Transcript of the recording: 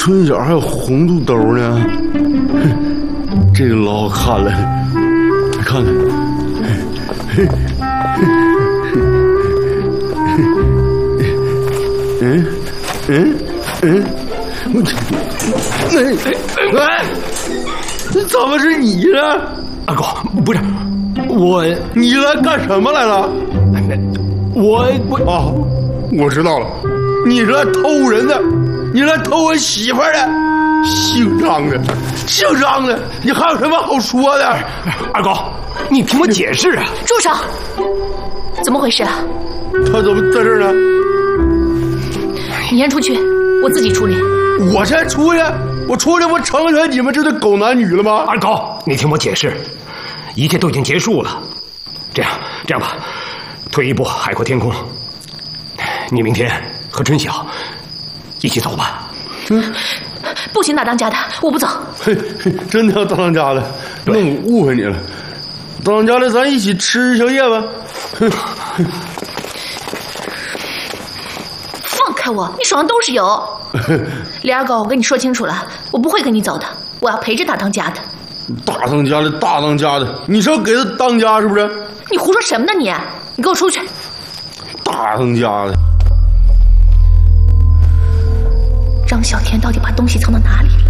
唇角还有红肚兜呢，这个老好看了，看看。怎么是你呢？ 二狗，不是我， 你来干什么来了？ 我啊，我知道了，你是来偷人的，你来偷我媳妇儿的，姓张的，姓张的，你还有什么好说的？ 二狗，你听我解释啊！ 住手！怎么回事啊？ 他怎么在这儿呢？ 你先出去，我自己处理。 我先出去，我出去不成全你们这对狗男女了吗？ 二狗，你听我解释，一切都已经结束了。这样吧，退一步海阔天空。你明天和春晓一起走吧。 不行，大当家的，我不走。 嘿，真的要大当家的，那我误会你了。大当家的，咱一起吃宵夜吧。 放开我！你手上都是油。李二狗，我跟你说清楚了，我不会跟你走的，我要陪着大当家的。 大当家的，大当家的，你是要给他当家是不是？ 你胡说什么呢你？你给我出去！ 大当家的。 张小天到底把东西藏到哪里了？